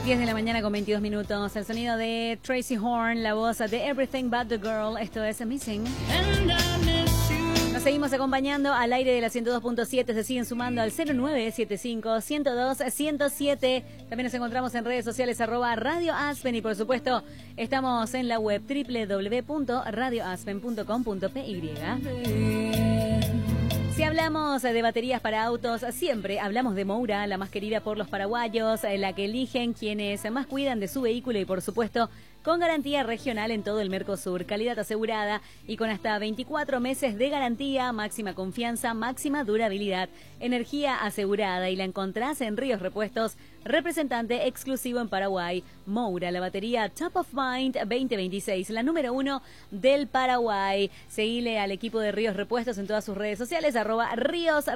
10 de la mañana con 22 minutos. El sonido de Tracy Horn, la voz de Everything But The Girl. Esto es Missing. Nos seguimos acompañando al aire de la 102.7. Se siguen sumando al 0975-102-107. También nos encontramos en redes sociales @Radio Aspen. Y por supuesto, estamos en la web www.radioaspen.com.py. Si hablamos de baterías para autos, siempre hablamos de Moura, la más querida por los paraguayos, la que eligen quienes más cuidan de su vehículo y, por supuesto, con garantía regional en todo el Mercosur, calidad asegurada y con hasta 24 meses de garantía, máxima confianza, máxima durabilidad, energía asegurada, y la encontrás en Ríos Repuestos, representante exclusivo en Paraguay. Moura, la batería Top of Mind 2026, la número 1 del Paraguay. Seguile al equipo de Ríos Repuestos en todas sus redes sociales, @Ríos